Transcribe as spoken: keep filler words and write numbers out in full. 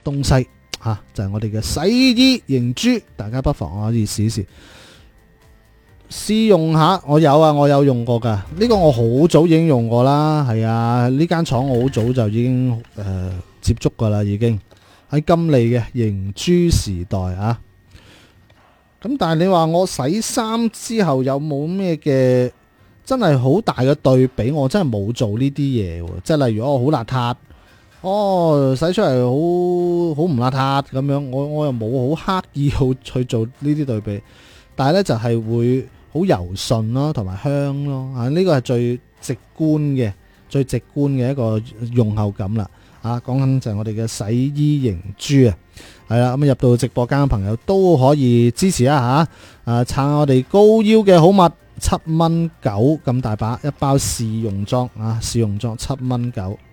東西啊，就係我哋嘅洗衣凝珠，大家不妨可以試一試試用下。我有啊，我有用過噶，呢個我好早已經用過啦。係啊，呢間廠我好早就已經誒、呃、接觸噶啦，已經喺金利嘅凝珠時代啊。咁但係你話我洗衫之後有冇咩嘅真係好大嘅對比？我真係冇做呢啲嘢喎，即係例如我好邋遢，哦洗出嚟好好唔邋遢咁樣，我我又冇好刻意好去做呢啲對比，但係呢就係會好柔順咯，同埋香咯，啊呢個係最直觀嘅、最直觀嘅一個用後感啦。啊，講緊就係我哋嘅洗衣凝珠啊，係啦，咁入到直播間嘅朋友都可以支持一下，啊撐我哋高腰嘅好物，七蚊九咁大把一包試用裝啊，試用裝七蚊九。